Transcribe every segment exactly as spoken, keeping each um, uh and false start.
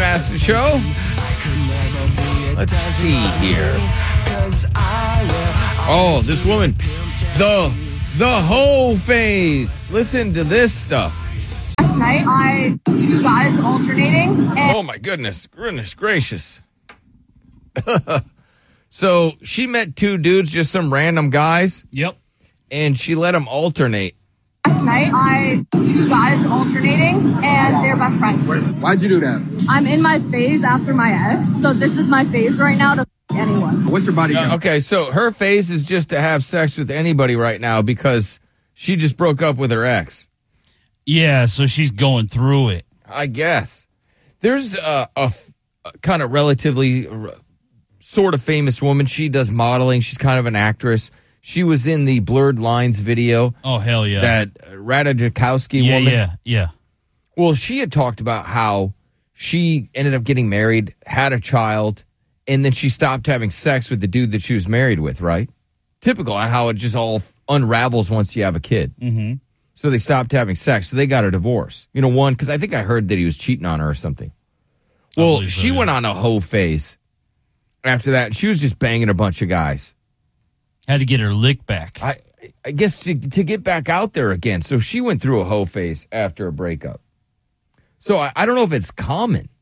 Bassett Show. Let's see here. Oh, this woman. The, the whole phase. Listen to this stuff. Last night, I two guys alternating. And oh, my goodness. Goodness gracious. So she met two dudes, just some random guys. Yep. And she let them alternate. Last night, I two guys alternating, and they're best friends. Why'd you do that? I'm in my phase after my ex, so this is my phase right now to anyone. What's your body count? Uh, okay, so her phase is just to have sex with anybody right now because she just broke up with her ex. Yeah, so she's going through it. I guess. There's a, a, a kind of relatively uh, sort of famous woman. She does modeling. She's kind of an actress. She was in the Blurred Lines video. Oh, hell yeah. That Ratajkowski yeah, woman. Yeah, yeah, Well, she had talked about how she ended up getting married, had a child, and then she stopped having sex with the dude that she was married with, right? Typical on how it just all unravels once you have a kid. Mm-hmm. So they stopped having sex. So they got a divorce. You know, one, because I think I heard that he was cheating on her or something. Well, she so, yeah. went on a hoe phase after that. She was just banging a bunch of guys. Had to get her lick back. I I guess to, to get back out there again. So she went through a hoe phase after a breakup. So I, I don't know if it's common.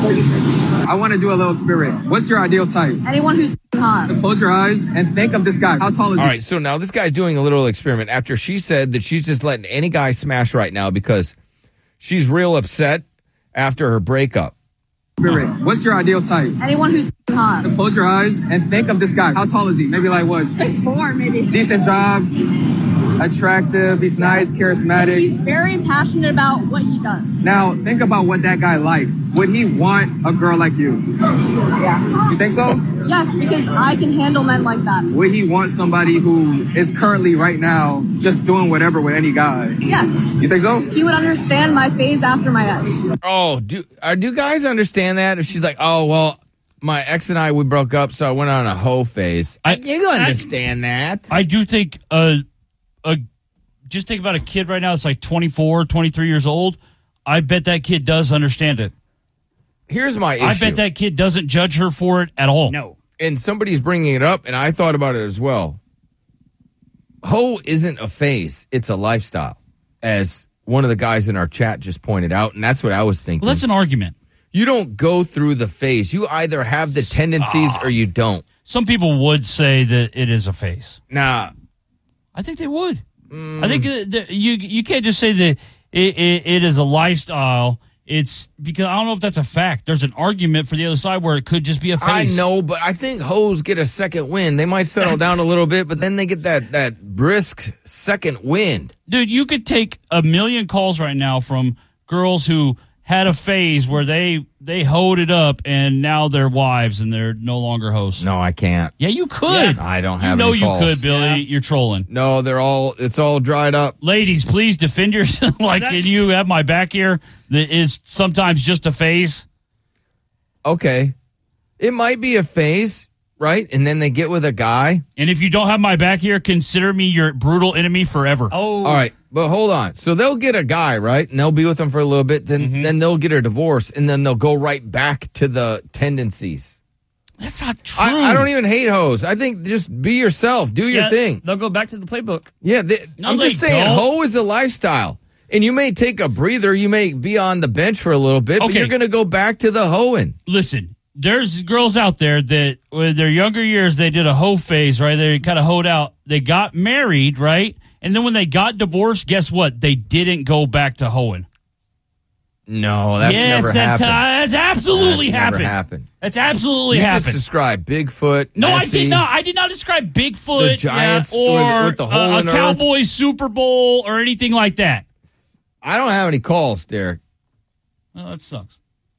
I want to do a little experiment. What's your ideal type? Anyone who's hot. Close your eyes and think of this guy. How tall is he? All right, so now this guy's doing a little experiment after she said that she's just letting any guy smash right now because she's real upset after her breakup. Spirit. What's your ideal type? Anyone who's hot. Close your eyes and think of this guy. How tall is he? Maybe like what? Six four, maybe. Decent job. Attractive. He's nice, charismatic. He's very passionate about what he does. Now, think about what that guy likes. Would he want a girl like you? Yeah. You think so? Yes, because I can handle men like that. Would he want somebody who is currently right now just doing whatever with any guy? Yes. You think so? He would understand my phase after my ex. Oh, do uh, do guys understand that? If she's like, oh, well, my ex and I, we broke up, so I went on a hoe phase. I, you understand I, that. I do think, uh, uh, just think about a kid right now that's like twenty-four, twenty-three years old. I bet that kid does understand it. Here's my issue. I bet that kid doesn't judge her for it at all. No. And somebody's bringing it up, and I thought about it as well. Hoe isn't a phase. It's a lifestyle, as one of the guys in our chat just pointed out, and that's what I was thinking. Well, that's an argument. You don't go through the phase. You either have the tendencies or you don't. Some people would say that it is a phase. Nah. I think they would. Mm. I think that you you can't just say that it, it, it is a lifestyle. It's because I don't know if that's a fact. There's an argument for the other side where it could just be a phase. I know, but I think hoes get a second wind. They might settle down a little bit, but then they get that, that brisk second wind. Dude, you could take a million calls right now from girls who had a phase where they they hoed it up and now they're wives and they're no longer hosts. No, I can't. Yeah, you could. Yeah, I don't have You know any you calls. could, Billy. Yeah. You're trolling. No, they're all, it's all dried up. Ladies, please defend yourself. Like, can you have my back here? That is sometimes just a phase. Okay. It might be a phase, right? And then they get with a guy. And if you don't have my back here, consider me your brutal enemy forever. Oh. All right. But hold on. So they'll get a guy, right? And they'll be with him for a little bit. Then, Mm-hmm. then they'll get a divorce. And then they'll go right back to the tendencies. That's not true. I, I don't even hate hoes. I think just be yourself. Do your Yeah, thing. They'll go back to the playbook. Yeah. They, No, I'm they just saying, don't. hoe is a lifestyle. And you may take a breather. You may be on the bench for a little bit. But Okay. you're going to go back to the hoeing. Listen, there's girls out there that with their younger years, they did a hoe phase, right? They kind of hoed out. They got married, right? And then when they got divorced, guess what? They didn't go back to hoeing. No, that's yes, never that's, happened. uh, that's absolutely That's happened. never happened. That's absolutely You happened. just described Bigfoot. No, I Nessie. did not. I did not describe Bigfoot The Giants yeah, or with- with the hole uh, in a earth. Cowboys Super Bowl or anything like that. I don't have any calls, Derek. Oh, that sucks.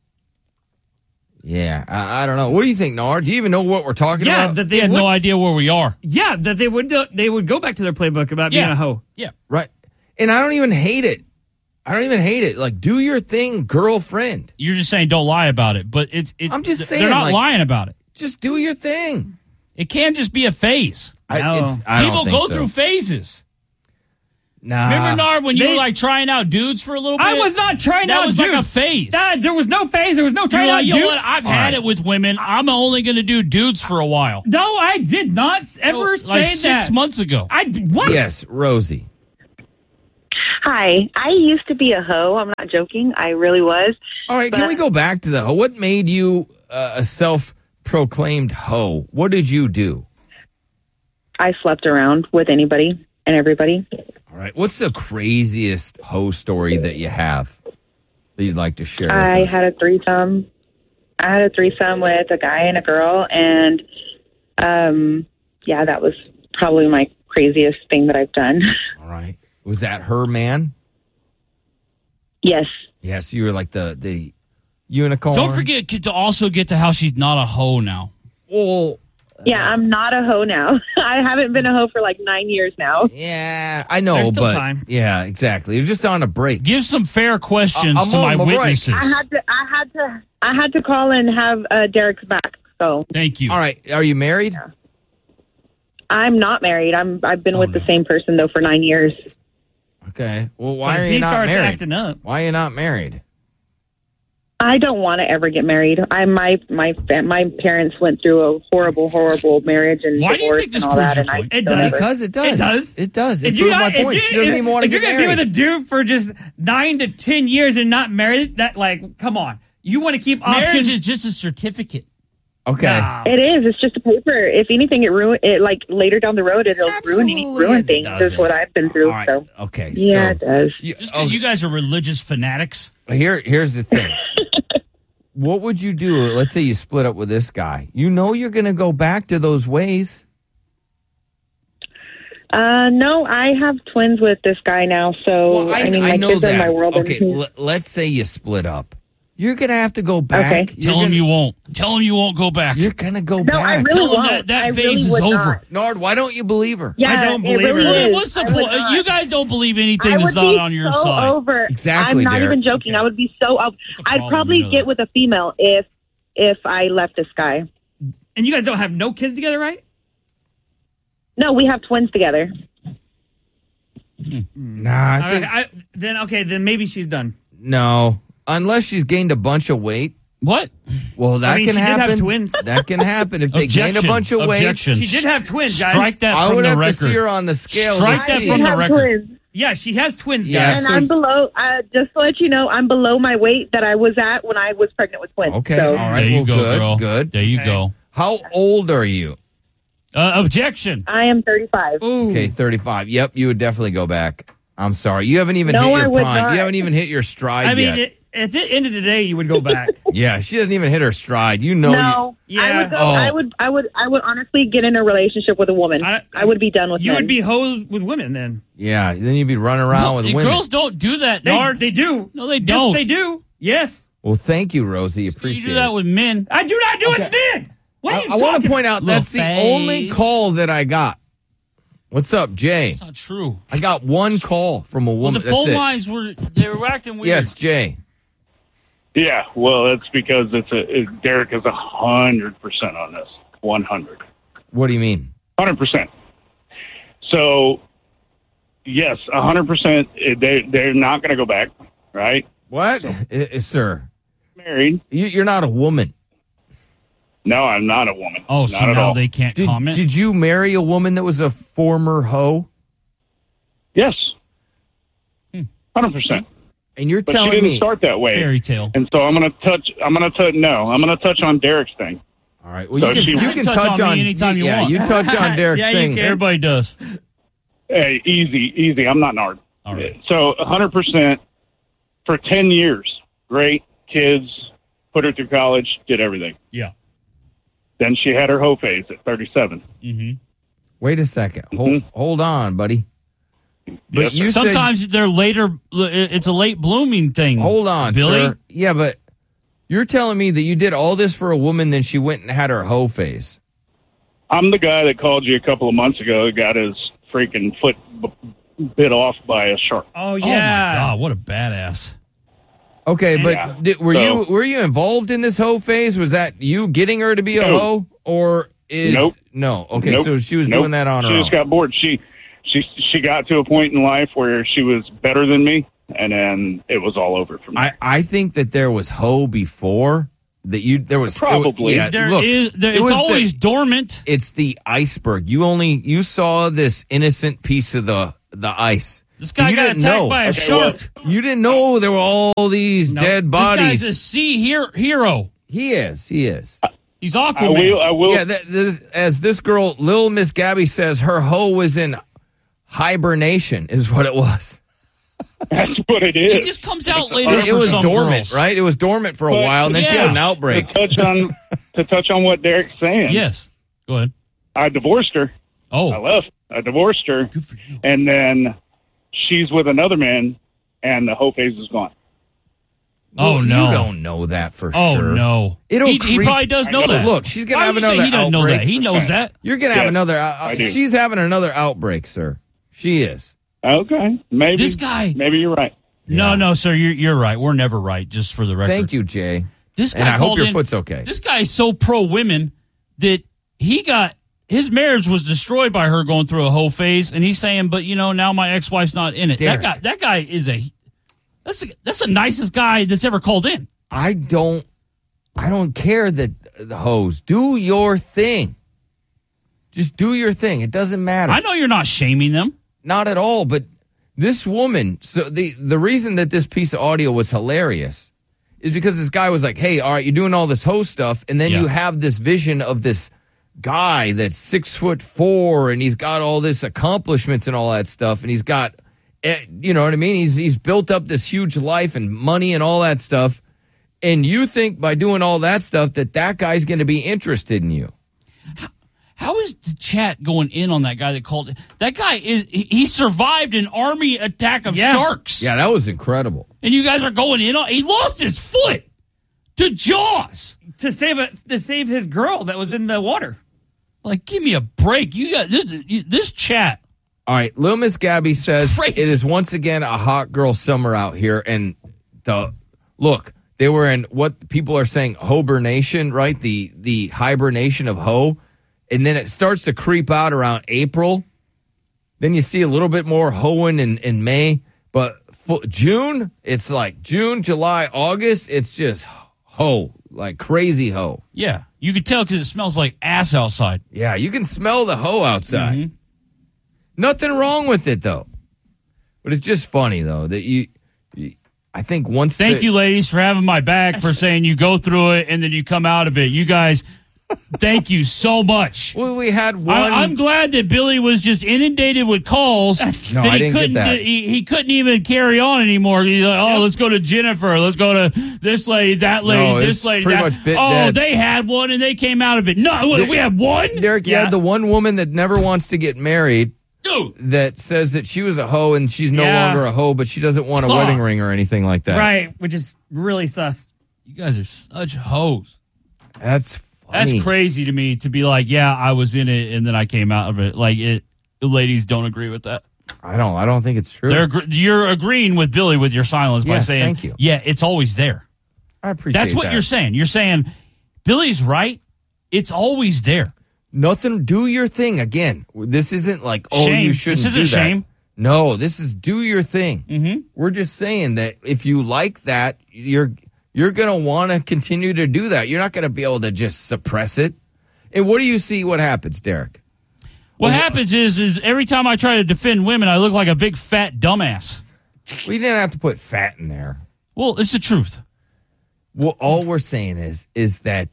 Yeah, I, I don't know. What do you think, Nard? Do you even know what we're talking Yeah, about? that They they had would, no idea where we are. Yeah, that they would do, they would go back to their playbook about being Yeah. a hoe. Yeah. Right. And I don't even hate it. I don't even hate it. Like, do your thing, girlfriend. You're just saying don't lie about it, but it's it's. I'm just th- saying, they're not like- lying about it. Just do your thing. It can just be a phase. I, No. it's, I People don't think go so. through phases. Nah. Remember, Nard, when you They- were like trying out dudes for a little bit? I was not trying That out was dudes. like a phase. That, there was no phase. There was no You're trying like, out you know dudes. what? I've All had right. it with women. I'm only going to do dudes for a while. No, I did not ever like say six that. months ago. I what? Yes, Rosie. Hi, I used to be a hoe. I'm not joking. I really was. All right, can But- we go back to the hoe? What made you uh, a self-proclaimed hoe? What did you do? I slept around with anybody and everybody. All right, what's the craziest hoe story that you have that you'd like to share with I us? had a threesome. I had a threesome with a guy and a girl, and um, yeah, that was probably my craziest thing that I've done. All right, was that her man? Yes. Yes, you were like the the unicorn. Don't forget to also get to how she's not a hoe now. Well, Yeah, I'm not a hoe now. I haven't been a hoe for like nine years now. yeah, I know, There's still but time. yeah, exactly. You're just on a break. Give some fair questions I- I'm to on my my break. witnesses. I had to. I had to. I had to call and have uh, Derek's back. So Thank you. All right, are you married? I'm not married. I'm. I've been Oh, with no. the same person though for nine years. Okay. Well, why But are if you he not starts married? acting up. Why are you not married? I don't want to ever get married. I my my fa- my parents went through a horrible, horrible marriage and Why do you divorce think this and all proves that. your And I point? It don't does. ever- Because it does. It does. It does. It If you proves my got- if point. you- She doesn't if- even want to if get you're gonna married. be with a dude for just nine to ten years and not married, that like, come on, you want to keep Marriage options. is just a certificate. okay. Nah. It is. It's just a paper. If anything, it ruin it. Like later down the road, it'll ruin any Absolutely ruin it things. doesn't. Is what I've been through. All right. So Okay. yeah, so it does. you- Just because okay, you guys are religious fanatics. here, here's the thing. What would you do? Let's say you split up with this guy. You know you're going to go back to those ways. Uh, no, I have twins with this guy now. So Well, I, I, mean, my I know kids that. are my world. Okay, and l- let's say you split up. You're going to have to go back. Okay. You're Tell him gonna- you won't. Tell him you won't go back. You're going to go no, back. I really Tell him won't. that- that I phase really is would over. not. Nard, why don't you believe her? Yeah, I don't it believe really her. Well, is. what's the I would point? not. You guys don't believe anything I that's would not be on your so side. over. Exactly, I'm not Derek. even joking. Okay. I would be so. Up. a I'd problem, probably you know get that. with a female if if I left this guy. And you guys don't have no kids together, right? No, we have twins together. Nah, I think, I, I, then okay, then maybe she's done. no. Unless she's gained a bunch of weight. What? Well, that I mean, can she did have happen. twins. That can happen if they gain a Objection. bunch of weight. Objection. She did have twins, guys. Strike that I from would the have record. to see her on the scale. Strike to that see. from the have record. twins. Yeah, she has twins, Yeah, guys. And so- I'm below, uh, just to let you know, I'm below my weight that I was at when I was pregnant with twins. Okay, So, all right. There you well, go, good, girl. good. There you Okay. go. How old are you? Uh, objection. I am thirty-five. Ooh. Okay, thirty-five. Yep, you would definitely go back. I'm sorry. You haven't even No, hit I your would prime. not. You haven't even hit your stride I mean, yet. it, at the end of the day, you would go back. Yeah, she doesn't even hit her stride. You know. No, you- I Yeah. would go. Oh. I would. I would. I would honestly get in a relationship with a woman. I- I, would be done with. You men. would be hoes with women then. You, yeah, then you'd be running around with The women. girls don't do that, They, Nard. they do. No, they Yes, don't. they do. Yes. Well, thank you, Rosie. You Appreciate do that it. with men. I do not do it then. What are I, you I want talking to point out Little that's the only face. call that I got. What's up, Jay? That's not true. I got one call from a Well, woman. the phone that's it. lines were they were acting weird. Yes, Jay. Yeah, well, that's because it's a it, Derek is a hundred percent on this. One hundred. What do you mean? Hundred percent. So, yes, a hundred percent. They they're not going to go back, right? What, I- I- sir? Married? You, you're not a woman. No, I'm not a woman. Oh, not so at now all. they can't Did, comment. did you marry a woman that was a former hoe? Yes, hundred percent. And you're But she telling didn't me. start that way. Fairy tale. And so I'm going to touch. I'm going to touch. No, I'm going to touch on Derek's thing. All right. Well, So you can, she- you You can can touch, touch on on me anytime you yeah, want. you touch on Derek's Yeah, you thing. can. Everybody does. Hey, easy, easy. I'm not Nard. All right. So one hundred percent for ten years. Great kids. Put her through college. Did everything. Yeah. Then she had her hoe phase at thirty-seven. Mm-hmm. Wait a second. Hold, Mhm. hold on, buddy. But Yes, you sir. Sometimes they're later. It's a late blooming thing. said, hold on, Billy. sir. Yeah, but you're telling me that you did all this for a woman, then she went and had her hoe phase. I'm the guy that called you a couple of months ago that got his freaking foot b- bit off by a shark. Oh Oh yeah. my god! What a badass. Okay, but Yeah. did, were So- you were you involved in this hoe phase? Was that you getting her to be a No. hoe, or is Nope. no? Okay, Nope. so she was Nope. doing that on her She own. just got bored. She she she got to a point in life where she was better than me, and then it was all over for me. I, I think that there was hoe before that you there was Probably. it- yeah, There look, is- there- it it's was the- always dormant. it's the iceberg. You only you saw this innocent piece of the the ice. This guy You got didn't attacked know. by a Okay, shark. You didn't know there were all these dead This bodies. guy's a sea hero. hero. He is. He is. He's I Aquaman. will. I will. Yeah, th- this, as this girl, Lil Miss Gabby says, her hoe was in hibernation, is what it was. That's what it It is. just comes out later. It, it for was some dormant, girls. right? It was dormant for a But- while, and then she had Yeah. an outbreak. to touch on to touch on what Derek's saying. Yes. Go ahead. I divorced her. I Oh, left. I divorced her, and then she's with another man, and the whole phase is gone. oh Well, no. You don't know that for Oh sure. no. It'll he, he creep- probably does know I know. that. Look, she's gonna Why have would you say another He doesn't know outbreak. that. He knows that. You're going to have Yeah, another. Uh, I do. she's having another outbreak, sir. She is. Okay, maybe This guy- Maybe you're right. No, no, sir. You're you're right. We're never right. Just for the record. Thank you, Jay. This guy And I hope called your in- foot's okay. This guy is so pro women that he got his marriage was destroyed by her going through a whole phase, and he's saying, "But you know, now my ex wife's not in it." Derek. That guy, that guy is a that's a, that's the nicest guy that's ever called in. I don't. I don't care that the hoes do your thing. Just do your thing. It doesn't matter. I know you're not shaming them. Not at all. But this woman. So the the reason that this piece of audio was hilarious is because this guy was like, "Hey, all right, you're doing all this hoe stuff, and then Yeah. you have this vision of this guy that's six foot four, and he's got all this accomplishments and all that stuff, and he's got, eh, you know what I mean? He's he's built up this huge life and money and all that stuff." And you think by doing all that stuff that that guy's going to be interested in you. How is the chat going in on that guy that called? That guy is he he survived an army attack of Yeah. sharks, Yeah, that was incredible. and you guys are going in on. He lost his foot to Jaws. To save a, to save his girl that was in the water. Like, give me a break. You got this, this chat. All right, Lil Miss Gabby says Crazy. it is once again a hot girl summer out here. And the look, they were in what people are saying hibernation, right? The the hibernation of hoe. And then it starts to creep out around April. Then you see a little bit more hoeing in, in May. But fu- June, it's like June, July, August, it's just hoe, like crazy hoe. Yeah, you could tell because it smells like ass outside. Yeah, you can smell the hoe outside. Nothing wrong with it, though. But it's just funny, though, that you, you I think once Thank the- you, ladies, for having my back, for saying you go through it and then you come out of it. You guys, thank you so much. Well, we had one. I, I'm glad that Billy was just inundated with calls. No, that I he didn't get couldn't, that. He, he couldn't even carry on anymore. He's like, oh, let's go to Jennifer. Let's go to this lady, that lady, No, this it's lady. pretty that. much bit oh, dead. they had one and they came out of it. No, what, we have one? Derek, you Yeah. had the one woman that never wants to get married Dude. that says that she was a hoe and she's no Yeah. longer a hoe, but she doesn't want a Oh. wedding ring or anything like that. Right, which is really sus. You guys are such hoes. That's funny. That's crazy to me to be like, yeah, I was in it and then I came out of it. Like, it, the ladies don't agree with that. I don't. I don't think it's true. They're agr- you're agreeing with Billy with your silence by Yes, saying, thank you. yeah, it's always there. I appreciate That's what that. you're saying. You're saying Billy's right. It's always there. Nothing. Do your thing again. This isn't like oh Shame. you shouldn't This isn't do that. shame. No, this is do your thing. Mm-hmm. We're just saying that if you like that, you're you're gonna want to continue to do that. You're not gonna be able to just suppress it. And what do you see? What happens, Derek? What happens is, is every time I try to defend women, I look like a big fat dumbass. We didn't have to put fat in there. Well, it's the truth. Well, all we're saying is is that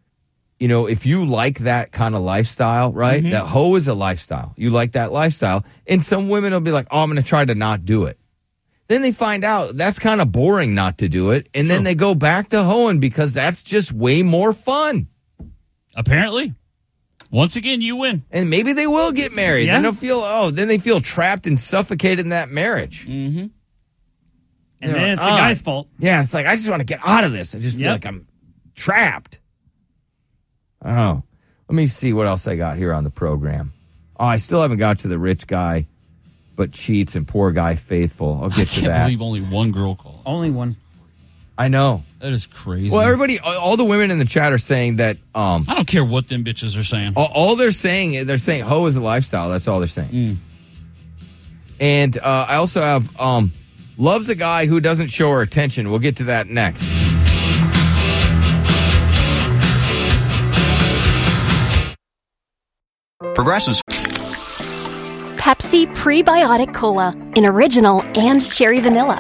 you know if you like that kind of lifestyle, right? Mm-hmm. That hoe is a lifestyle. You like that lifestyle, and some women will be like, "Oh, I'm going to try to not do it." Then they find out that's kind of boring not to do it, and then True. they go back to hoeing because that's just way more fun. Apparently, once again, you win. And maybe they will get married. Yeah. Then they'll feel oh, then they feel trapped and suffocated in that marriage. Mm-hmm. And Yeah. then it's the Ah. guy's fault. Yeah, it's like I just want to get out of this. I just feel Yep. like I'm trapped. Oh, let me see what else I got here on the program. Oh, I still haven't got to the rich guy, but cheats and poor guy faithful. I'll I get to can't that. believe only one girl called. Only one. I know. That is crazy. Well, everybody, all all the women in the chat are saying that. Um, I don't care what them bitches are saying. all, all they're saying is they're saying hoe is a lifestyle. That's all they're saying. Mm. And uh, I also have um, loves a guy who doesn't show her attention. We'll get to that next. Progressive's Pepsi Prebiotic Cola in original and cherry vanilla.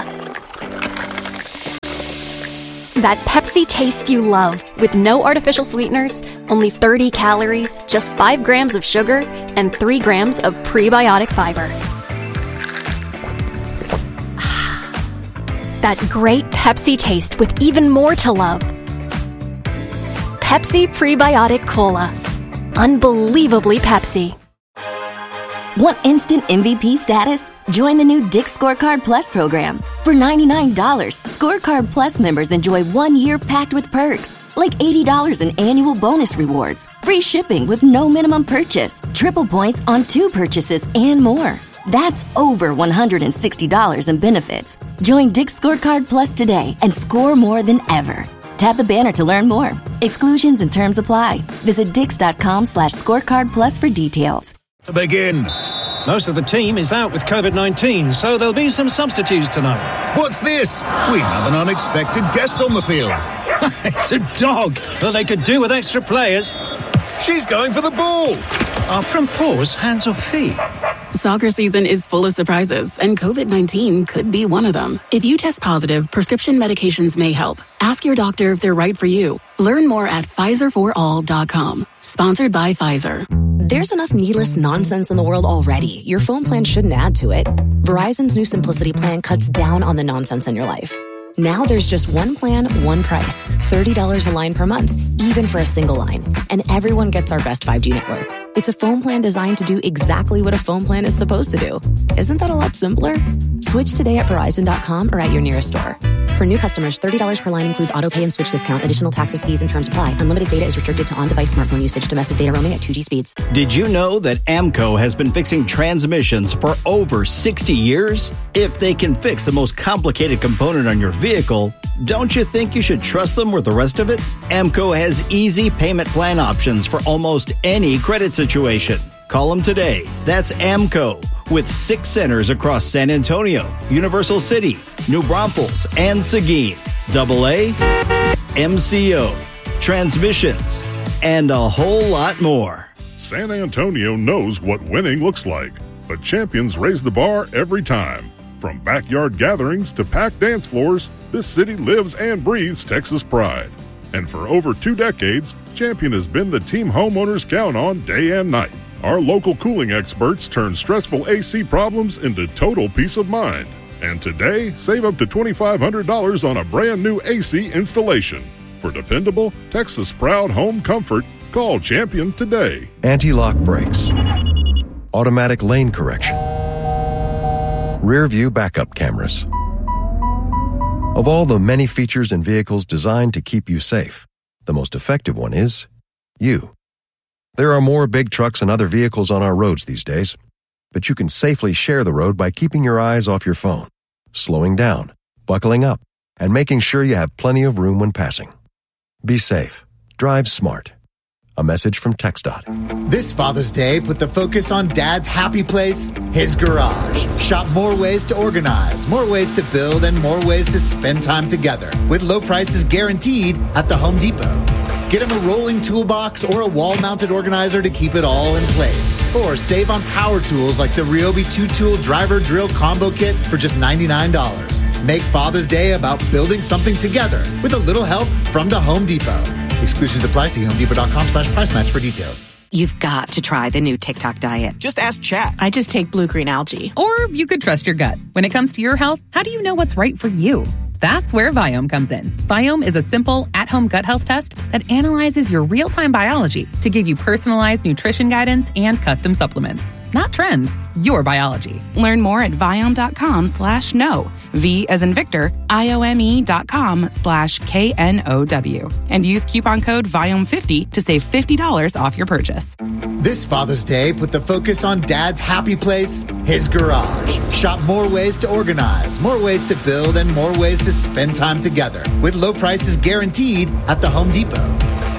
That Pepsi taste you love with no artificial sweeteners, only thirty calories, just five grams of sugar, and three grams of prebiotic fiber. That great Pepsi taste with even more to love. Pepsi Prebiotic Cola. Unbelievably Pepsi. Want instant M V P status? Join the new Dick's Scorecard Plus program. For ninety-nine dollars, Scorecard Plus members enjoy one year packed with perks, like eighty dollars in annual bonus rewards, free shipping with no minimum purchase, triple points on two purchases, and more. That's over one hundred sixty dollars in benefits. Join Dick's Scorecard Plus today and score more than ever. Tap the banner to learn more. Exclusions and terms apply. Visit dix.com slash scorecard plus for details. To begin. Most of the team is out with covid nineteen, so there'll be some substitutes tonight. What's this? We have an unexpected guest on the field. It's a dog, but they could do with extra players. She's going for the ball. Are front paws hands or feet? Soccer season is full of surprises, and covid nineteen could be one of them. If you test positive, prescription medications may help. Ask your doctor if they're right for you. Learn more at Pfizer for all dot com. Sponsored by Pfizer. There's enough needless nonsense in the world already. Your phone plan shouldn't add to it. Verizon's new Simplicity plan cuts down on the nonsense in your life. Now there's just one plan, one price. thirty dollars a line per month, even for a single line. And everyone gets our best five G network. It's a phone plan designed to do exactly what a phone plan is supposed to do. Isn't that a lot simpler? Switch today at Verizon dot com or at your nearest store. For new customers, thirty dollars per line includes auto pay and switch discount. Additional taxes, fees, and terms apply. Unlimited data is restricted to on-device smartphone usage. Domestic data roaming at two G speeds. Did you know that AMCO has been fixing transmissions for over sixty years? If they can fix the most complicated component on your vehicle, don't you think you should trust them with the rest of it? AMCO has easy payment plan options for almost any credit situation. Call them today. That's AMCO, with six centers across San Antonio, Universal City, New Braunfels, and Seguin. Double A, M C O, transmissions, and a whole lot more. San Antonio knows what winning looks like, but champions raise the bar every time. From backyard gatherings to packed dance floors, this city lives and breathes Texas pride. And for over two decades, Champion has been the team homeowners count on day and night. Our local cooling experts turn stressful A C problems into total peace of mind. And today, save up to twenty-five hundred dollars on a brand new A C installation. For dependable, Texas-proud home comfort, call Champion today. Anti-lock brakes, automatic lane correction, rear view backup cameras. Of all the many features in vehicles designed to keep you safe, the most effective one is you. There are more big trucks and other vehicles on our roads these days, but you can safely share the road by keeping your eyes off your phone, slowing down, buckling up, and making sure you have plenty of room when passing. Be safe. Drive smart. A message from TxDOT. This Father's Day, put the focus on Dad's happy place, his garage. Shop more ways to organize, more ways to build, and more ways to spend time together with low prices guaranteed at the Home Depot. Get him a rolling toolbox or a wall-mounted organizer to keep it all in place. Or save on power tools like the Ryobi two-tool driver drill combo kit for just ninety-nine dollars. Make Father's Day about building something together with a little help from the Home Depot. Exclusions apply. See homedepot.com slash price match for details. You've got to try the new TikTok diet. Just ask Chat. I just take blue-green algae. Or you could trust your gut. When it comes to your health, how do you know what's right for you? That's where Viome comes in. Viome is a simple, at-home gut health test that analyzes your real-time biology to give you personalized nutrition guidance and custom supplements. Not trends, your biology. Learn more at Viome.com slash no. V as in Victor, I-O-M-E dot com slash K N O W. And use coupon code Viome fifty to save fifty dollars off your purchase. This Father's Day, put the focus on Dad's happy place, his garage. Shop more ways to organize, more ways to build, and more ways to spend time together with low prices guaranteed at the Home Depot.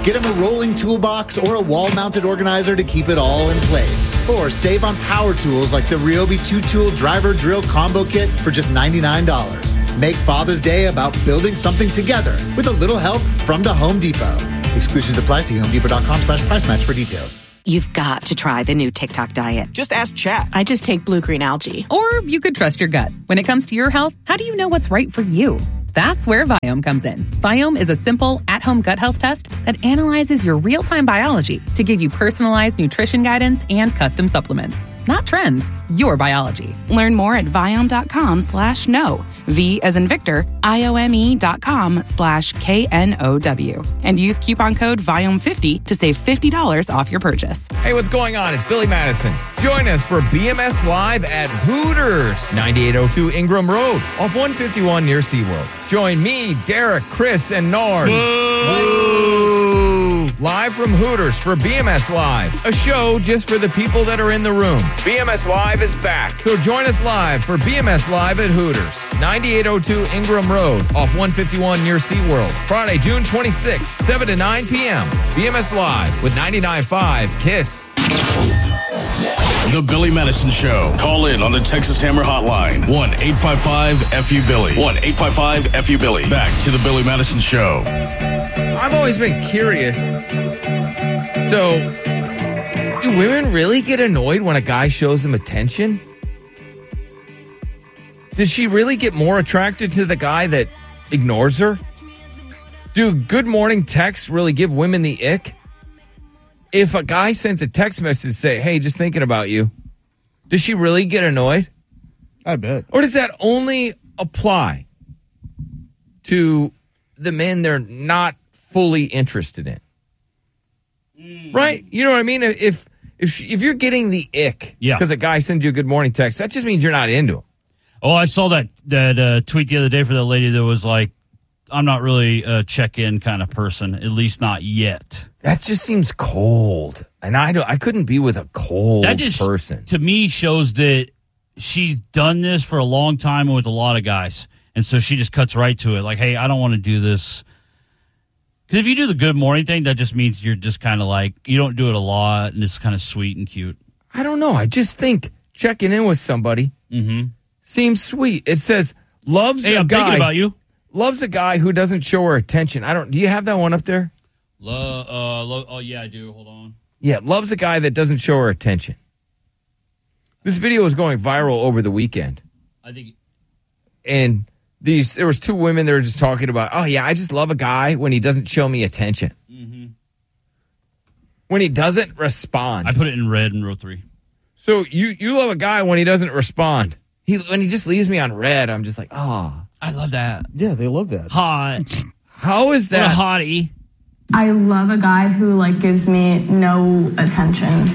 Get him a rolling toolbox or a wall-mounted organizer to keep it all in place. Or save on power tools like the Ryobi two-tool driver drill combo kit for just ninety-nine dollars. Make Father's Day about building something together with a little help from the Home Depot. Exclusions apply. See homedepot.com slash price match for details. You've got to try the new TikTok diet. Just ask Chat. I just take blue-green algae. Or you could trust your gut. When it comes to your health, how do you know what's right for you? That's where Viome comes in. Viome is a simple, at-home gut health test that analyzes your real-time biology to give you personalized nutrition guidance and custom supplements. Not trends, your biology. Learn more at Viome.com slash know. V as in Victor, I-O-M-E dot com slash K N O W. And use coupon code Viome fifty to save fifty dollars off your purchase. Hey, what's going on? It's Billy Madison. Join us for B M S Live at Hooters, ninety-eight oh two Ingram Road, off one fifty-one near SeaWorld. Join me, Derek, Chris, and Nard. Woo! Live from Hooters for B M S Live, a show just for the people that are in the room. B M S Live is back, so join us live for B M S Live at Hooters, ninety-eight oh two Ingram Road, off one fifty-one near SeaWorld. Friday, June twenty-sixth, seven to nine p.m. B M S Live with ninety-nine point five KISS. The Billy Madison Show. Call in on the Texas Hammer Hotline. one eight five five F U Billy. one eight five five F U Billy. Back to the Billy Madison Show. I've always been curious. So, do women really get annoyed when a guy shows them attention? Does she really get more attracted to the guy that ignores her? Do good morning texts really give women the ick? If a guy sends a text message say, hey, just thinking about you, does she really get annoyed? I bet. Or does that only apply to the men they're not fully interested in? Mm. Right? You know what I mean? If if she, if you're getting the ick yeah. because a guy sends you a good morning text, that just means you're not into him. Oh, I saw that that uh, tweet the other day for that lady that was like, I'm not really a check-in kind of person, at least not yet. That just seems cold. And I don't, I couldn't be with a cold that just, person. To me, shows that she's done this for a long time with a lot of guys. And so she just cuts right to it. Like, hey, I don't want to do this. Because if you do the good morning thing, that just means you're just kind of like, you don't do it a lot, and it's kind of sweet and cute. I don't know. I just think checking in with somebody mm-hmm. seems sweet. It says, loves hey, a I'm guy. thinking about you. Loves a guy who doesn't show her attention. I don't. Do you have that one up there? Lo, uh, lo, oh, yeah, I do. Hold on. Yeah, loves a guy that doesn't show her attention. This video was going viral over the weekend. I think. And these, there was two women that were just talking about, oh, yeah, I just love a guy when he doesn't show me attention. Mm-hmm. When he doesn't respond. I put it in red in row three. So you, you love a guy when he doesn't respond. He When he just leaves me on red, I'm just like, oh. I love that. Yeah, they love that. Hot. How is that? What a hottie. I love a guy who like gives me no attention.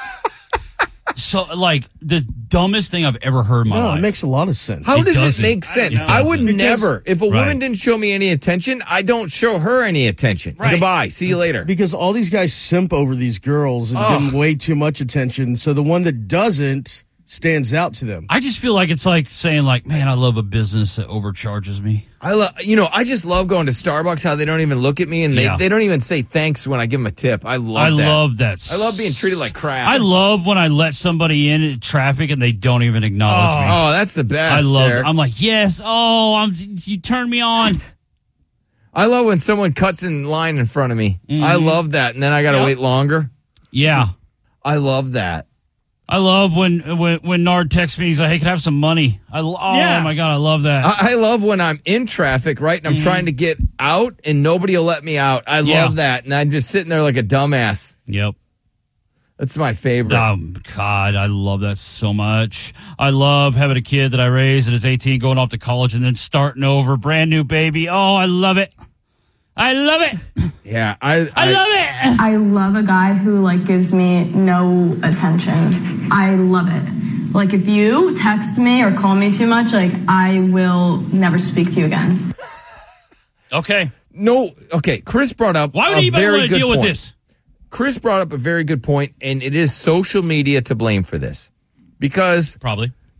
So, like, the dumbest thing I've ever heard in my no, life. It makes a lot of sense. How it does doesn't. it make sense? It I would doesn't. never. If a Right. woman didn't show me any attention, I don't show her any attention. Right. Goodbye. See you later. Because all these guys simp over these girls and Oh. give them way too much attention. So the one that doesn't stands out to them. I just feel like it's like saying, like, man, I love a business that overcharges me. I love, you know, I just love going to Starbucks, how they don't even look at me and they, Yeah. they don't even say thanks when I give them a tip. I love I that. love that. I love being treated like crap. I love when I let somebody in in traffic and they don't even acknowledge oh, me. oh, that's the best. I love Derek. it. I'm like, yes, oh, I'm, you turned me on. I love when someone cuts in line in front of me. Mhm. I love that. And then I got to Yep. wait longer. Yeah. I love that. I love when when when Nard texts me. He's like, "Hey, can I have some money?" I oh Yeah. my god, I love that. I, I love when I'm in traffic, right? And I'm Mhm. trying to get out and nobody will let me out. I Yeah. love that. And I'm just sitting there like a dumbass. Yep. That's my favorite. Oh God, I love that so much. I love having a kid that I raised and is eighteen, going off to college, and then starting over, brand new baby. Oh, I love it. I love it. Yeah, I, I, I love it. I love a guy who like gives me no attention. I love it. Like if you text me or call me too much, like I will never speak to you again. Okay. No, okay. Chris brought up Why would a anybody very want to good deal point. with this? Chris brought up a very good point, and it is social media to blame for this. Because Probably.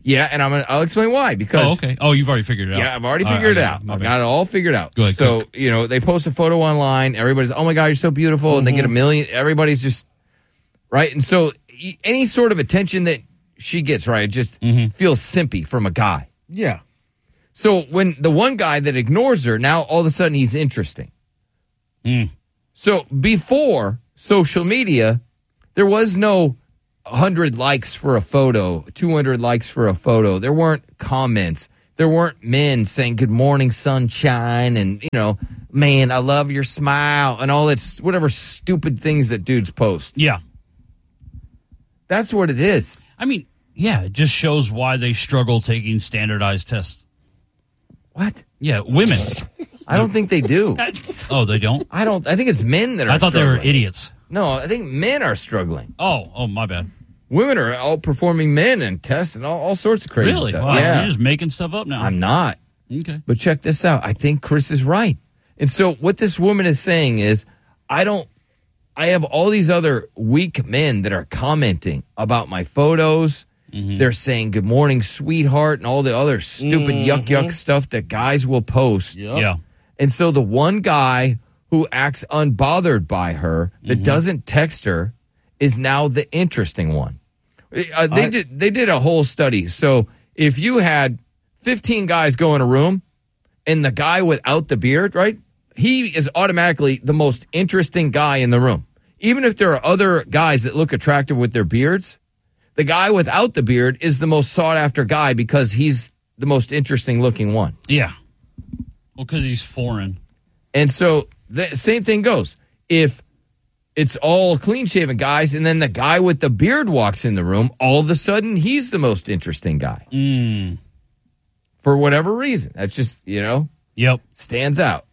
Yeah, and I'm gonna, I'll explain why. Because Oh, okay. Oh, you've already figured it out. Yeah, I've already All right, figured I it got out. you. My I've bad. got it all figured out. Go ahead, so, cook. you know, they post a photo online. Everybody's, oh my God, you're so beautiful. Mm-hmm. And they get a million. Everybody's just, right? And so e- any sort of attention that she gets, right, it just Mm-hmm. feels simpy from a guy. Yeah. So when the one guy that ignores her, now all of a sudden he's interesting. Mm. So before social media, there was no one hundred likes for a photo, two hundred likes for a photo. There weren't comments. There weren't men saying, good morning, sunshine, and, you know, man, I love your smile, and all that, whatever stupid things that dudes post. Yeah. That's what it is. I mean, yeah, it just shows why they struggle taking standardized tests. What? Yeah, women. I don't think they do. Oh, they don't? I don't. I think it's men that are I thought struggling. they were idiots. No, I think men are struggling. Oh, oh, my bad. Women are outperforming men in tests and all, all sorts of crazy Really? stuff. Wow, Yeah. you're just making stuff up now. I'm not. Okay. But check this out. I think Chris is right. And so what this woman is saying is, I don't, I have all these other weak men that are commenting about my photos. Mm-hmm. They're saying, good morning, sweetheart, and all the other stupid yuck yuck stuff that guys will post. Yep. Yeah. And so the one guy who acts unbothered by her, that Mm-hmm. doesn't text her, is now the interesting one. Uh, they I- did they did a whole study. So if you had fifteen guys go in a room, and the guy without the beard, right, he is automatically the most interesting guy in the room. Even if there are other guys that look attractive with their beards, the guy without the beard is the most sought after guy because he's the most interesting looking one. Yeah. Well, because he's foreign. And so the same thing goes. If it's all clean shaven guys, and then the guy with the beard walks in the room, all of a sudden he's the most interesting guy. Mm. For whatever reason. That's just, you know, Yep. stands out.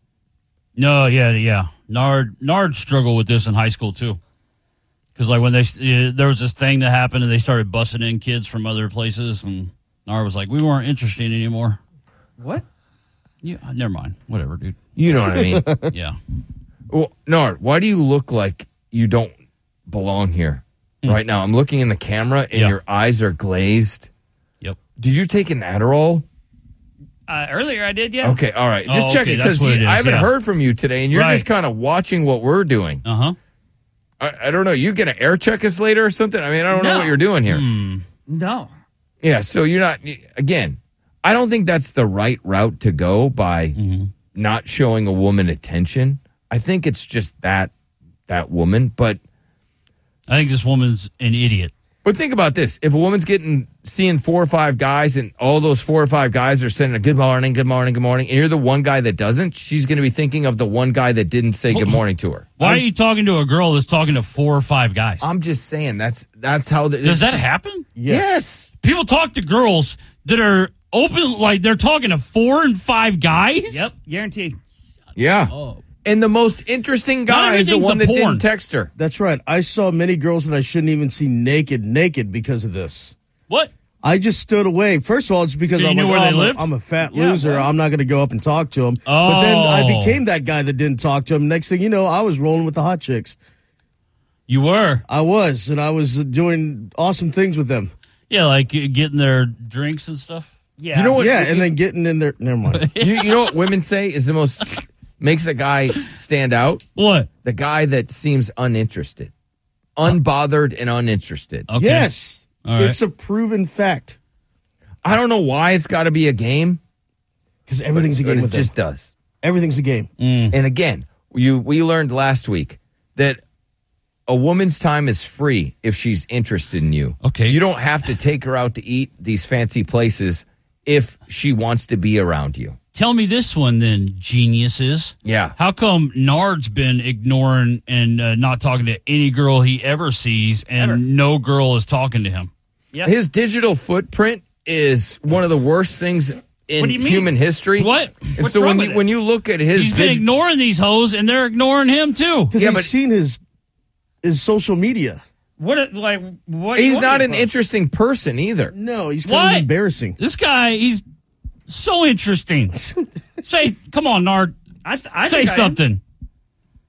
No, yeah, yeah. Nard Nard struggled with this in high school too, because like when they uh, there was this thing that happened and they started busting in kids from other places, and Nard was like, "We weren't interested anymore." What? Yeah, never mind. Whatever, dude. You know what I mean? Yeah. Well, Nard, why do you look like you don't belong here right now? I'm looking in the camera, and Yeah. your eyes are glazed. Yep. Did you take an Adderall? Uh, earlier I did, yeah. Okay, all right. Just Oh, check okay, it that's because what it is, I haven't yeah. heard from you today, and you're Right. just kind of watching what we're doing. Uh huh. I, I don't know. You gonna air check us later or something? I mean, I don't know No. what you're doing here. Hmm. No. Yeah, so you're not. Again, I don't think that's the right route to go by Mm-hmm. not showing a woman attention. I think it's just that that woman, but I think this woman's an idiot. but think about this: if a woman's getting seeing four or five guys, and all those four or five guys are sending a good morning, good morning, good morning, and you're the one guy that doesn't, she's going to be thinking of the one guy that didn't say good morning to her. Why are you talking to a girl that's talking to four or five guys? I'm just saying that's that's how. The, Does that happen? Yes. People talk to girls that are open, like they're talking to four and five guys. Yep, guaranteed. Yeah. Oh. And the most interesting guy is the everything's one a that porn. didn't text her. That's right. I saw many girls that I shouldn't even see naked, naked because of this. What? I just stood away. First of all, it's because You I'm knew like, where oh, they I'm, a, lived? I'm a fat Yeah, loser. well. I'm not going to go up and talk to him. But then I Oh. became that guy that didn't talk to him. Next thing you know, I was rolling with the hot chicks. You were? I was, and I was doing awesome things with them. Yeah, like uh, getting their drinks and stuff. Yeah. You know what? Yeah, and then getting in there. Never mind. you, you know what women say is the most makes a guy stand out? What? The guy that seems uninterested, unbothered, and uninterested. Okay. Yes, All right. it's a proven fact I don't know why it's got to be a game. because everything's a But game it with them. just does. Everything's a game. Mm. And again, you we learned last week that a woman's time is free if she's interested in you. Okay. You don't have to take her out to eat these fancy places if she wants to be around you. Tell me this one then, geniuses. Yeah. How come Nard's been ignoring and uh, not talking to any girl he ever sees, and Ever. no girl is talking to him? Yeah. His digital footprint is one of the worst things in What do you mean? human history. What? And What's so wrong when with you, it? when you look at his He's been dig- ignoring these hoes, and they're ignoring him too. Because Yeah, he's but- seen his his social media. What? Like what? do you he's want not me an to post? interesting person either. No, he's kind What? of embarrassing. This guy, he's so interesting. Say, come on, Nard. I, st- I Say think I am. something.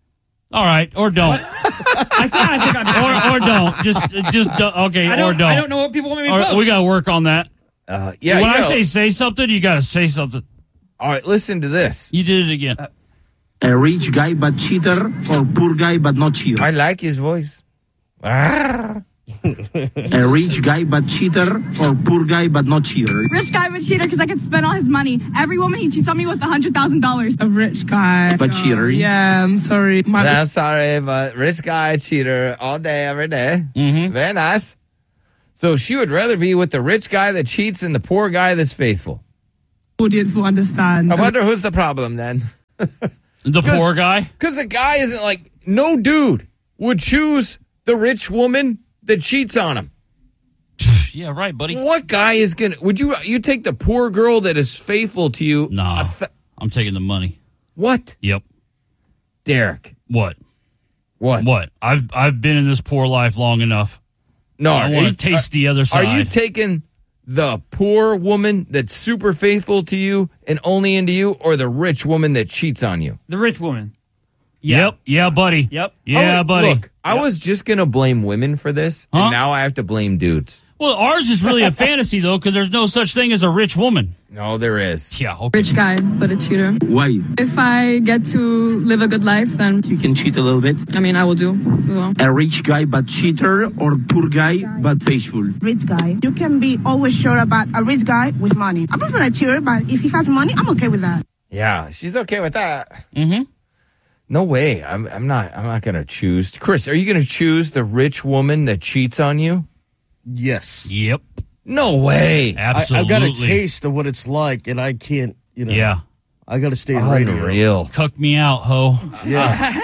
All right, or don't. I said I think I'm or, or don't. Just, just don't. Okay, I or don't, don't. I don't know what people want me to All right, post. we got to work on that. Uh, yeah. When you I know. say say something, you got to say something. All right, listen to this. You did it again. Uh, A rich guy but cheater, or poor guy but not cheater? I like his voice. Ah. A rich guy but cheater, or poor guy but not cheater? Rich guy but cheater because I can spend all his money. Every woman he cheats on me with a hundred thousand dollars. A rich guy. But cheater? Yeah, I'm sorry. My- I'm sorry, but rich guy, cheater, all day, every day. Mm-hmm. Very nice. So she would rather be with the rich guy that cheats than the poor guy that's faithful. Audience will understand. I wonder who's the problem then. The poor guy? Because the guy isn't like, no dude would choose the rich woman that cheats on him. Yeah, right, buddy. What guy is going to, would you, you take the poor girl that is faithful to you? Nah, th- I'm taking the money. What? Yep. Derek. What? What? What? I've I've been in this poor life long enough. No, I want you- to taste are, the other side. Are you taking the poor woman that's super faithful to you and only into you, or the rich woman that cheats on you? The rich woman. Yep. Yeah, buddy. Yep. Yeah, Oh, buddy. Look, I was just going to blame women for this, Huh? and now I have to blame dudes. Well, ours is really a fantasy, though, because there's no such thing as a rich woman. No, there is. Yeah, okay. Rich guy, but a cheater. Why? If I get to live a good life, then You can cheat a little bit. I mean, I will do. Well. A rich guy but cheater, or poor guy but faithful? Rich guy. You can be always sure about a rich guy with money. I prefer a cheater, but if he has money, I'm okay with that. Yeah, she's okay with that. Mm-hmm. No way. I'm, I'm not. I'm not going to choose. Chris, are you going to choose the rich woman that cheats on you? Yes. Yep. No way. Absolutely. I, I've got a taste of what it's like, and I can't, you know. Yeah. I got to stay in radio. Unreal. Cuck me out, ho. Yeah.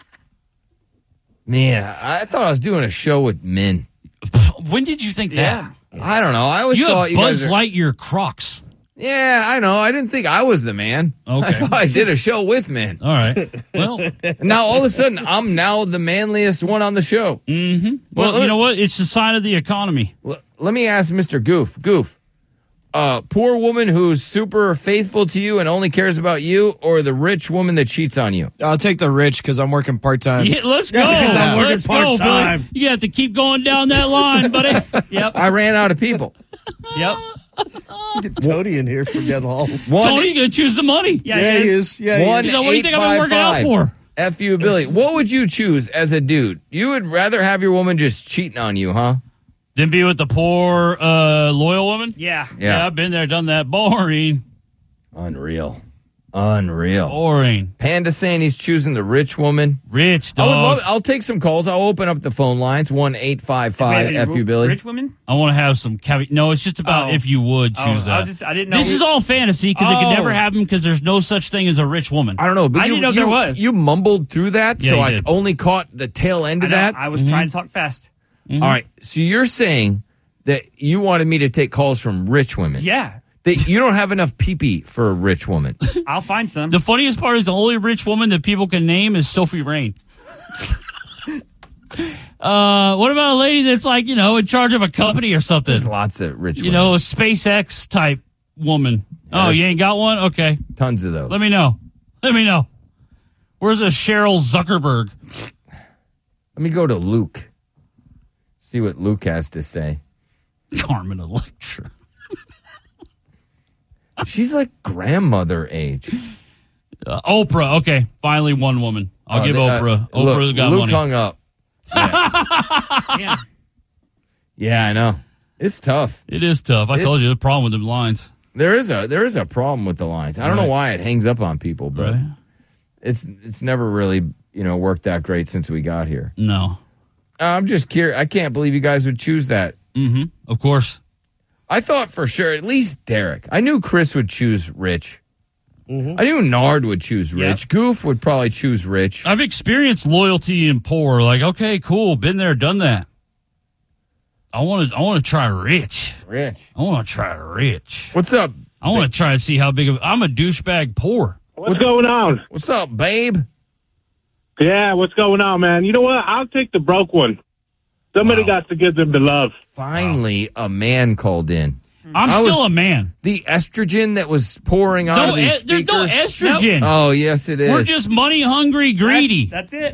Man, I thought I was doing a show with men. When did you think that? I don't know. I always You thought have you Buzz guys are- Lightyear Crocs. Yeah, I know. I didn't think I was the man. Okay. I thought I did a show with men. All right. Well, now all of a sudden I'm now the manliest one on the show. Mm-hmm. Well, Well, you know what? It's the sign of the economy. L- let me ask Mister Goof. Goof, uh, poor woman who's super faithful to you and only cares about you, or the rich woman that cheats on you? I'll take the rich because I'm working part time. Yeah, let's go. because I'm working Let's go, part-time. Billy. You have to keep going down that line, buddy. Yep. I ran out of people. Yep. Get Tony in here from down the hall. One, Tony, you gonna choose the money? Yeah, Yeah, he he is. is. Yeah, he one is. So what do you think I've been working out for? F you, Billy. What would you choose as a dude? You would rather have your woman just cheating on you, huh? Then be with the poor, uh, loyal woman? Yeah. Yeah. I've been there, done that. Boring. Unreal. Unreal. Boring. Panda saying he's choosing the rich woman. Rich, I would dog. love, I'll take some calls. I'll open up the phone lines. one eight five five Maybe F U Billy. Rich women? I want to have some caveat. No, it's just about Oh. if you would Oh, choose I that. was just- I didn't know This we- is all fantasy because it Oh. could never happen because there's no such thing as a rich woman. I don't know, but I you, didn't know you, there was. you mumbled through that, Yeah, so you I did. only caught the tail end I, of know, that. I was trying to talk fast. All right, so you're saying that you wanted me to take calls from rich women. Yeah. That you don't have enough pee-pee for a rich woman. I'll find some. The funniest part is the only rich woman that people can name is Sophie Rain. uh, what about a lady that's like, you know, in charge of a company or something? There's lots of rich You women. know, a SpaceX type woman. Oh, there's- you ain't got one? Okay. Tons of those. Let me know. Let me know. Where's a Cheryl Zuckerberg? Let me go to Luke. See what Luke has to say. Carmen Electra. She's like grandmother age. Uh, Oprah. Okay. Finally, one woman. I'll Oh, give they- uh, Oprah. Oprah look, got Luke money. hung up. Yeah. Yeah, I know. It's tough. It is tough. I It- told you the problem with them lines. There is a there is a problem with the lines. I don't know Right. why it hangs up on people, but Right. it's it's never really you know worked that great since we got here. No. I'm just curious. I can't believe you guys would choose that. Mm-hmm. Of course. I thought for sure, at least Derek. I knew Chris would choose Rich. I knew Nard would choose Rich. Goof would probably choose Rich. I've experienced loyalty in poor. Like, okay, cool, been there, done that. I want to. I want to try rich. Rich. I want to try rich. What's up? I want to try and see how big of. I'm a douchebag poor. What's going on? What's up, babe? Yeah, what's going on, man? You know what? I'll take the broke one. Somebody Wow. got to give them the love. Finally, a man called in. I'm I still was- a man. The estrogen that was pouring out No, of these e- there's no speakers. estrogen. Oh, yes, it is. We're just money hungry, greedy. That's it.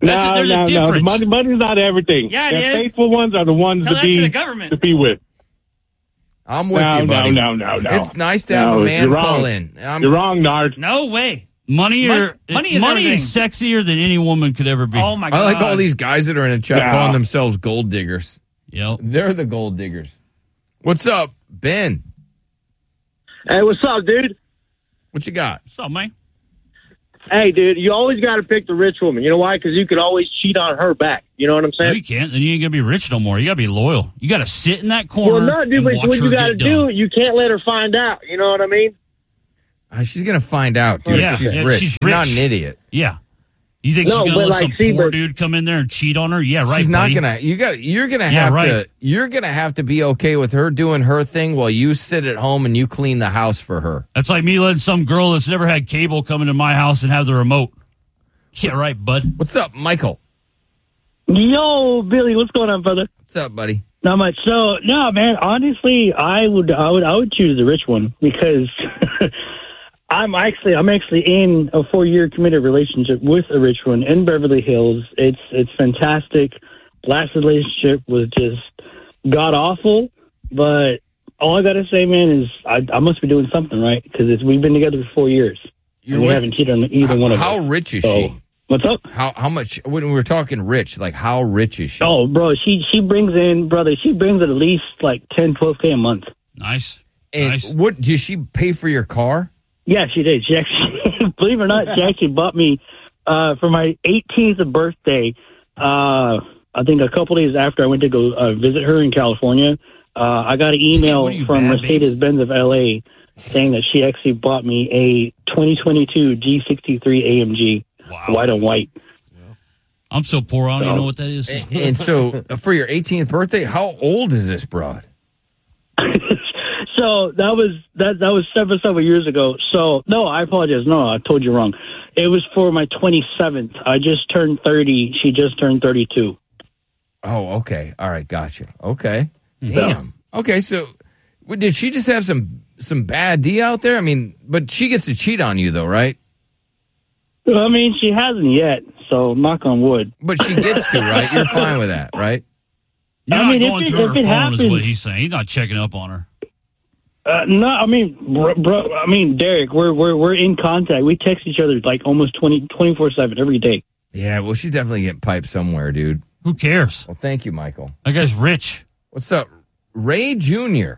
That's no, a, there's no, a no. difference. Money, money's not everything. Yeah, it the is. faithful ones are the ones Tell to that be to the government. to be with. I'm with no, you, buddy. No, no, no, no. It's nice to have no, a man you're call wrong. in. I'm, You're wrong, Nard. No way. Money, Mon- or, money is money is everything. sexier than any woman could ever be. Oh my god! I like all these guys that are in the chat Yeah. calling themselves gold diggers. Yep. They're the gold diggers. What's up, Ben? Hey, what's up, dude? What you got? What's up, man? Hey, dude, you always got to pick the rich woman. You know why? Because you could always cheat on her back. You know what I'm No, saying? you can't. Then you ain't gonna be rich no more. You gotta be loyal. You gotta sit in that corner. Well, no, dude, and but watch what her you got to get do, done. you can't let her find out. You know what I mean? Uh, she's gonna find out, dude. Yeah, she's yeah, rich. she's You're not rich. an idiot. Yeah. You think No, she's gonna but, let like, some see, poor but- dude come in there and cheat on her? Yeah, right. She's not buddy. gonna. You got. You're gonna Yeah, have right. to. You're gonna have to be okay with her doing her thing while you sit at home and you clean the house for her. That's like me letting some girl that's never had cable come into my house and have the remote. Yeah, right, bud. What's up, Michael? Yo, Billy, what's going on, brother? What's up, buddy? Not much. So, no, man. Honestly, I would, I would, I would choose the rich one because I'm actually, I'm actually in a four-year committed relationship with a rich one in Beverly Hills. It's, it's fantastic. Last relationship was just god awful, but all I gotta say, man, is I, I must be doing something right because we've been together for four years You're and we with- haven't cheated on either how, one of us. How rich is So, she? What's up? How how much? When we're talking rich, like how rich is she? Oh, bro, she she brings in, brother, she brings at least like ten, twelve K a month. Nice. And nice. what does she pay for your car? Yeah, she did. She actually, believe it or not, she actually bought me uh, for my eighteenth birthday. Uh, I think a couple days after I went to go uh, visit her in California, uh, I got an email What are you, from bad, Mercedes-Benz of L A saying that she actually bought me a twenty twenty-two G sixty-three A M G, Wow. white on white. I'm so poor. I don't even So- know what that is. And, and so for your eighteenth birthday, how old is this broad? So that was that that was several several years ago. So no, I apologize. No, I told you wrong. It was for my twenty-seventh. I just turned thirty. She just turned thirty-two. Oh, okay. All right, gotcha. Okay. Damn. Okay, so well, did she just have some some bad D out there? I mean, but she gets to cheat on you though, right? I mean, she hasn't yet. So knock on wood. But she gets to, right? You're fine with that, right? You're I not mean, if going it- through her if it phone, is happens- what he's saying. He's not checking up on her. Uh, no, I mean, bro, bro, I mean, Derek, we're we're we're in contact. We text each other like almost twenty, twenty-four seven every day. Yeah, well, she's definitely getting piped somewhere, dude. Who cares? Well, thank you, Michael. That guy's rich. What's up, Ray Junior?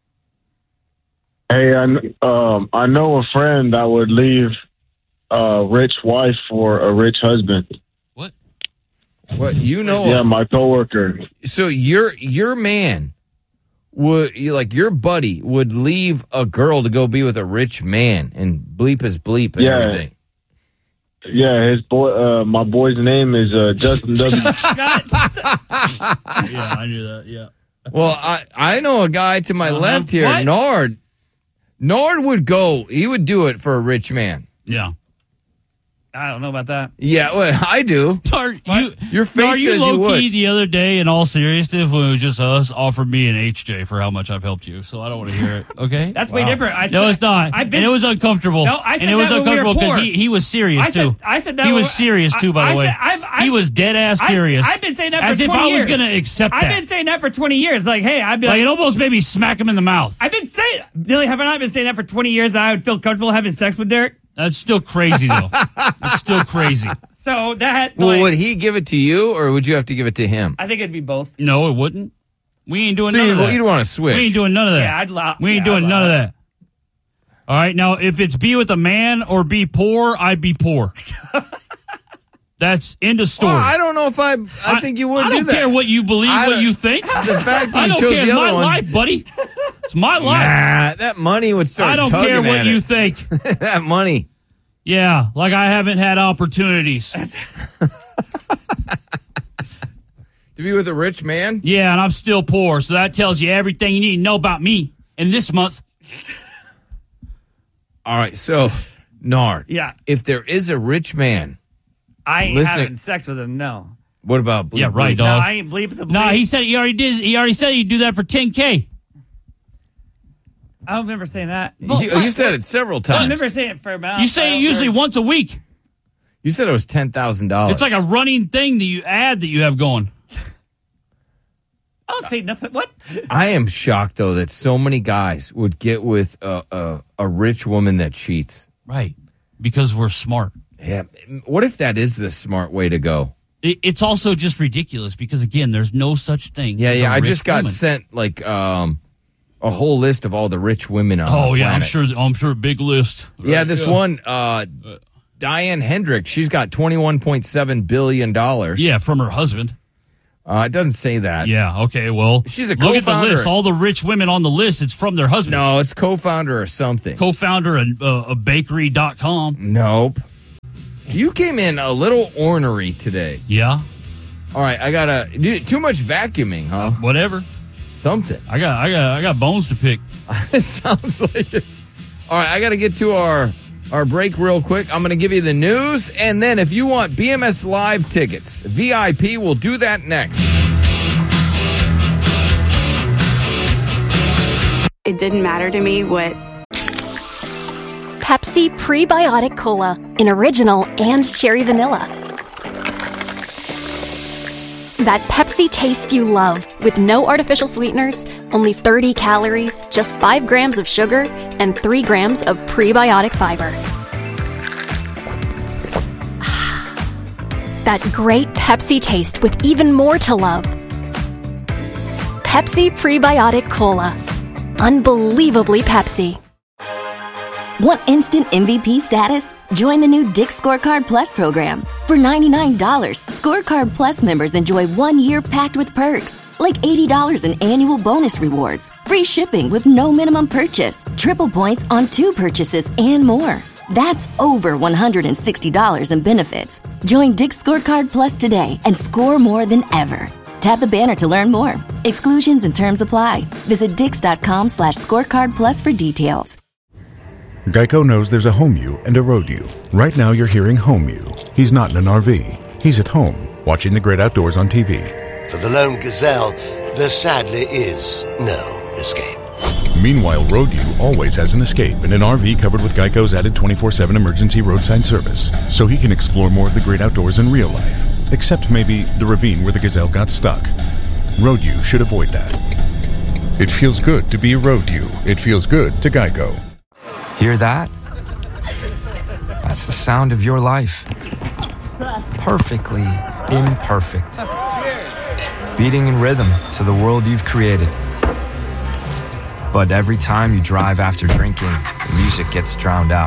Hey, I, kn- um, I know a friend that would leave a rich wife for a rich husband. What you know? Yeah, of- my coworker. So your your man would you like your buddy would leave a girl to go be with a rich man and bleep his bleep and Yeah. everything. Yeah, his boy. Uh, my boy's name is uh, Justin W. Yeah, I knew that. Yeah. Well, I I know a guy to my Uh-huh. left here, What? Nard. Nard would go. He would do it for a rich man. Yeah. I don't know about that. Yeah, well, I do. Are you, Your face are you says you low would. key the other day, in all seriousness, when it was just us, offered me an H J for how much I've helped you. So I don't want to hear it. Okay, That's way different. I no, said- it's not. I've been- and it was uncomfortable. No, I said and it was that when we were uncomfortable because poor. he, he was serious I said- too. I said that he when- was serious too. By I- the I way, said- I've- I've- he was dead ass I- serious. I've been saying that for as if twenty I was years. going to accept that. I've been saying that for twenty years. Like, hey, I'd be like like, it almost made me smack him in the mouth. I've been saying, Billy, have I not been saying that for twenty years that I would feel comfortable having sex with Derek? That's still crazy though. That's still crazy. So that, Well, like, would he give it to you, or would you have to give it to him? I think it'd be both. No, it wouldn't. We ain't doing So none you- of that. you'd wanna switch. We ain't doing none of that. Yeah, I'd allow- we ain't yeah, doing I'd none of allow that. All right, now if it's be with a man or be poor, I'd be poor. That's end of story. Well, I don't know if I. I, think you would I do don't that. care what you believe, I what don't- you think. The fact that I you don't chose care. the It's other my one. life, buddy. It's my life. Nah, that money would start. I don't tugging care what at you it. think. That money. Yeah, like I haven't had opportunities. To be with a rich man? Yeah, and I'm still poor, so that tells you everything you need to know about me in this month. All right, so Nard. Yeah. If there is a rich man, I ain't Listen- having sex with him, no. what about bleep, Yeah, right, bleep? No, dog. I ain't bleeping the bleep. No, he said he already did. He already said he'd do that for ten K. I don't remember saying that. You, you said it several I times. remember saying it for about. You say it usually once a week. You said it was ten thousand dollars. It's like a running thing that you add that you have going. I don't say nothing. What? I am shocked, though, that so many guys would get with a, a, a rich woman that cheats. Right. Because we're smart. Yeah. What if that is the smart way to go? It, it's also just ridiculous because, again, there's no such thing. Yeah, as yeah. a I rich just got woman. sent, like, um, a whole list of all the rich women on Oh, the yeah. I'm planet. sure. I'm sure a big list. Yeah, Right, this yeah. one, uh, Diane Hendrick, she's got twenty-one point seven billion dollars. Yeah, from her husband. Uh, it doesn't say that. Yeah, okay, well, She's a look at the co-founder. list. All the rich women on the list, it's from their husbands. No, it's co-founder or something. Co-founder of uh, a bakery dot com. Nope. You came in a little ornery today. Yeah. All right, I got to too much vacuuming, huh? Whatever. Something. I got I got I got bones to pick. It sounds like it. All right, I got to get to our our break real quick. I'm going to give you the news, and then if you want B M S Live tickets, V I P, we'll do that next. It didn't matter to me what Pepsi Prebiotic Cola in original and cherry vanilla. That Pepsi taste you love with no artificial sweeteners, only thirty calories, just five grams of sugar, and three grams of prebiotic fiber. That great Pepsi taste with even more to love. Pepsi Prebiotic Cola. Unbelievably Pepsi. Want instant M V P status? Join the new Dick's Scorecard Plus program. For ninety-nine dollars, Scorecard Plus members enjoy one year packed with perks, like eighty dollars in annual bonus rewards, free shipping with no minimum purchase, triple points on two purchases, and more. That's over one hundred sixty dollars in benefits. Join Dick's Scorecard Plus today and score more than ever. Tap the banner to learn more. Exclusions and terms apply. Visit dix.com slash scorecard plus for details. Geico knows there's a home you and a road you. Right now you're hearing home you. He's not in an R V. He's at home, watching the great outdoors on T V. For the lone gazelle, there sadly is no escape. Meanwhile, road you always has an escape in an R V covered with Geico's added twenty-four seven emergency roadside service, so he can explore more of the great outdoors in real life. Except maybe the ravine where the gazelle got stuck. Road you should avoid that. It feels good to be a road you. It feels good to Geico. Hear that? That's the sound of your life. Perfectly imperfect. Beating in rhythm to the world you've created. But every time you drive after drinking, the music gets drowned out.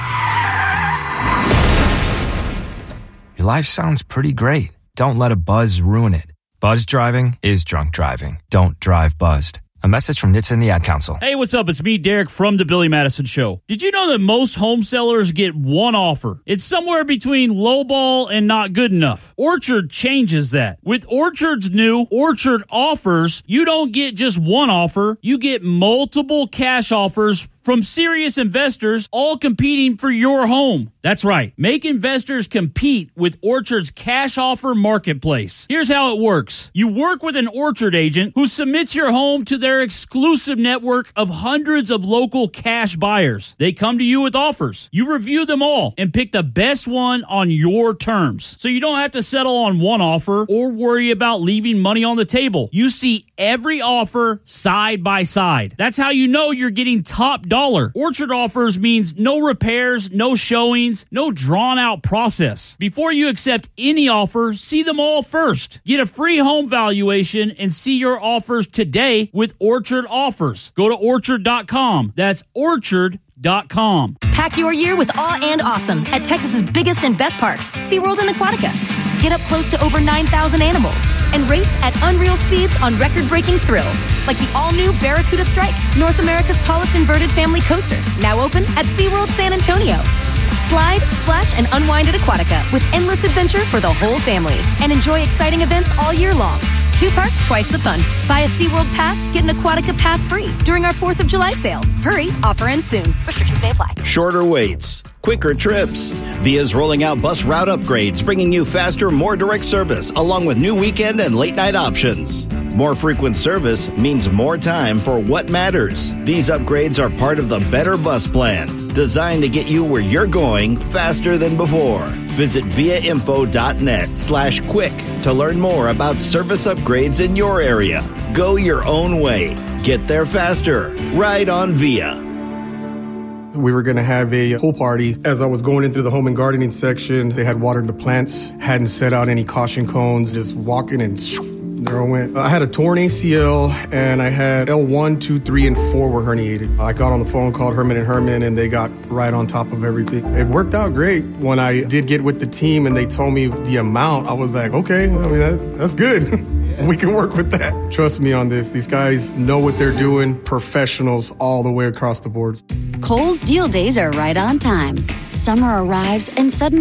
Your life sounds pretty great. Don't let a buzz ruin it. Buzz driving is drunk driving. Don't drive buzzed. A message from N H T S A and the Ad Council. Hey, what's up? It's me, Derek, from the Billy Madison Show. Did you know that most home sellers get one offer? It's somewhere between lowball and not good enough. Orchard changes that. With Orchard's new Orchard Offers, you don't get just one offer. You get multiple cash offers from serious investors, all competing for your home. That's right. Make investors compete with Orchard's cash offer marketplace. Here's how it works. You work with an Orchard agent who submits your home to their exclusive network of hundreds of local cash buyers. They come to you with offers. You review them all and pick the best one on your terms. So you don't have to settle on one offer or worry about leaving money on the table. You see every offer side by side. That's how you know you're getting top dollar. Orchard Offers means no repairs, no showings, no drawn-out process. Before you accept any offer, see them all first. Get a free home valuation and see your offers today with Orchard Offers. Go to orchard dot com. That's orchard dot com. Pack your year with awe and awesome at Texas's biggest and best parks, SeaWorld and Aquatica. Get up close to over nine thousand animals and race at unreal speeds on record-breaking thrills like the all-new Barracuda Strike, North America's tallest inverted family coaster, now open at SeaWorld San Antonio. Slide, splash, and unwind at Aquatica with endless adventure for the whole family and enjoy exciting events all year long. Two parks, twice the fun. Buy a SeaWorld pass, get an Aquatica pass free during our fourth of July sale. Hurry, offer ends soon. Restrictions may apply. Shorter waits, quicker trips. Via's rolling out bus route upgrades, bringing you faster, more direct service, along with new weekend and late night options. More frequent service means more time for what matters. These upgrades are part of the Better Bus Plan. designed to get you where you're going faster than before. Visit viainfo.net slash quick to learn more about service upgrades in your area. Go your own way. Get there faster. Ride on Via. We were going to have a pool party. As I was going in through the home and gardening section, they had watered the plants, hadn't set out any caution cones, just walking and there I went. I had a torn A C L and I had L one, two, three, and four were herniated. I got on the phone, called Herman and Herman, and they got right on top of everything. It worked out great. When I did get with the team and they told me the amount, I was like, okay, I mean, that, that's good. We can work with that. Trust me on this. These guys know what they're doing. Professionals all the way across the board. Kohl's Deal Days are right on time. Summer arrives and suddenly